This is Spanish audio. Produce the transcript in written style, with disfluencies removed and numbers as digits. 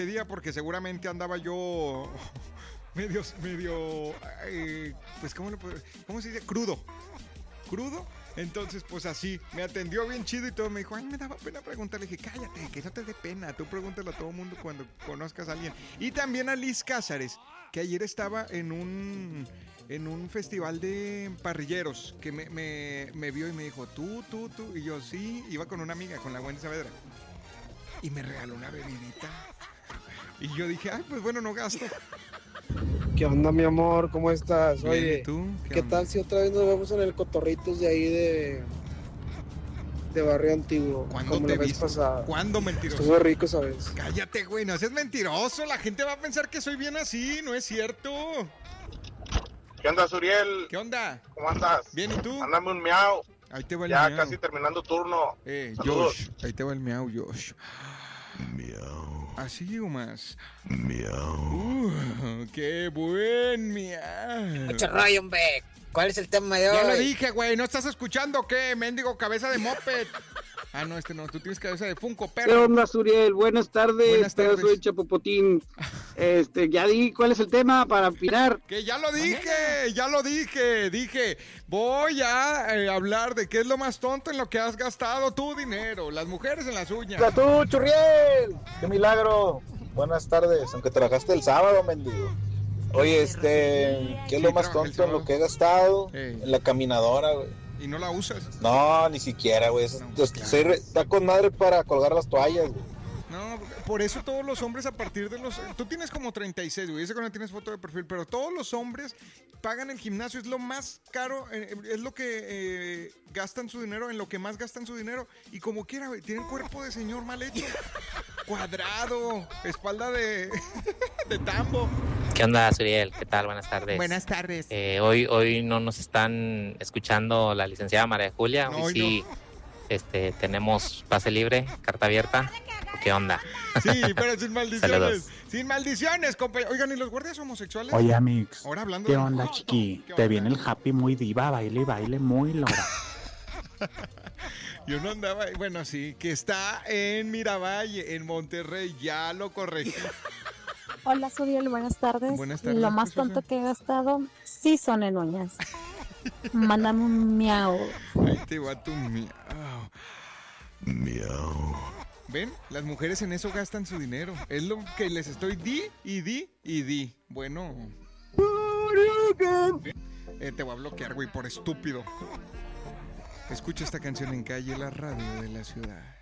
día porque seguramente andaba yo medio, pues ¿cómo se dice? Crudo. Entonces, pues así, me atendió bien chido y todo. Me dijo, ay, me daba pena preguntarle. Le dije, cállate, que no te dé pena. Tú pregúntale a todo mundo cuando conozcas a alguien. Y también a Liz Cázares, que ayer estaba en un festival de parrilleros, que me vio y me dijo, tú. Y yo, sí, iba con una amiga, con la Wendy Saavedra. Y me regaló una bebidita. Y yo dije, ay, pues bueno, no gasto. ¿Qué onda, mi amor? ¿Cómo estás? Bien, Oye, ¿y tú? ¿Qué tal si otra vez nos vemos en el Cotorritos de ahí de Barrio Antiguo? ¿Cuándo como te la vez visto? pasada. ¿Cuándo, mentiroso? Estuvo rico esa vez. Cállate, güey, no seas mentiroso. La gente va a pensar que soy bien así, no es cierto. ¿Qué onda, Suriel? ¿Qué onda? ¿Cómo andas? Bien, ¿y tú? Mándame un miau. Ahí te va el Ya miau. casi terminando turno. Josh, ahí te va el miau, Josh. Miau. ¿Así o más? Miau. ¡Qué buen miau! Mucho rollo, hombre. ¿Cuál es el tema de hoy? Ya lo dije, güey. ¿No estás escuchando o qué? Mendigo cabeza de moped. Ah, no, no. Tú tienes cabeza de Funko, perro. ¿Qué onda, Suriel? Buenas tardes. Buenas tardes. Soy Chapopotín. Ya di cuál es el tema para opinar. Que ya lo dije. Dije, voy a hablar de qué es lo más tonto en lo que has gastado tu dinero. Las mujeres en las uñas. ¡Hola tú, Churriel! ¡Qué milagro! Buenas tardes, aunque trabajaste el sábado, mendigo. Oye, ¿qué es lo más tonto en lo que he gastado? En la caminadora, güey. ¿Y no la usas? No, ni siquiera, güey. Está con madre para colgar las toallas, güey. No, por eso todos los hombres a partir de los... Tú tienes como 36, güey, ese que no tienes foto de perfil, pero todos los hombres pagan el gimnasio, es lo más caro, es lo que gastan su dinero, en lo que más gastan su dinero, y como quiera, güey, tienen cuerpo de señor mal hecho, cuadrado, espalda de tambo. ¿Qué onda, Suriel? ¿Qué tal? Buenas tardes. Buenas tardes. Hoy no nos están escuchando la licenciada María Julia, No, hoy sí no. Tenemos pase libre, carta abierta. ¿Qué onda? Sí, pero sin maldiciones. Saludos. Sin maldiciones, compañero. Oigan, ¿y los guardias homosexuales? Oye, Amix, ahora hablando ¿qué de... onda, chiqui? ¿Qué Te onda? viene el happy muy diva, baile muy lora. Yo no andaba... Bueno, sí, que está en Miravalle, en Monterrey. Ya lo corregí. Hola, Suriel, buenas tardes. Buenas tardes. Lo más tonto que he gastado sí son en uñas. Mándame un miau. Ahí te va tu miau. Miau. ¿Ven? Las mujeres en eso gastan su dinero. Es lo que les estoy di. Bueno. Te voy a bloquear, güey, por estúpido. Escucha esta canción en Calle, la radio de la ciudad.